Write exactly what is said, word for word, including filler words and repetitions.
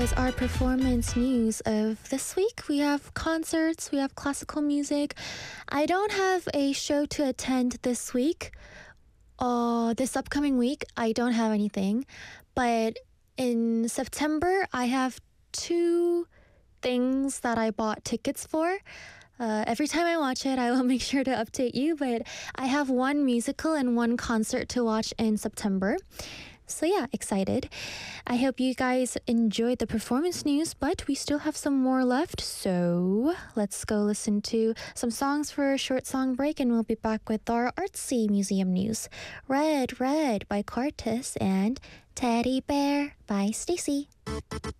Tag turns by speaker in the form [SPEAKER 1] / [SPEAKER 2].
[SPEAKER 1] Is our performance news of this week. We have concerts, we have classical music. I don't have a show to attend this week. Uh, this upcoming week, I don't have anything. But in September, I have two things that I bought tickets for. Uh, every time I watch it, I will make sure to update you. But I have one musical and one concert to watch in September. So yeah, excited. I hope you guys enjoyed the performance news, but we still have some more left. So let's go listen to some songs for a short song break, and we'll be back with our artsy museum news. Red, Red by Cortis and Teddy Bear by Stacy.